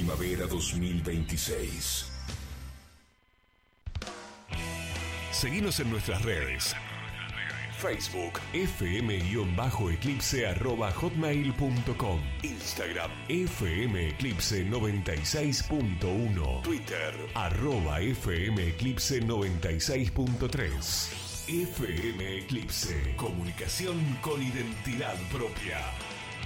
Primavera 2026. Seguinos en nuestras redes. Facebook fm-eclipse@hotmail.com, Instagram fmeclipse96.1, Twitter @fmeclipse96.3. FM Eclipse, comunicación con identidad propia.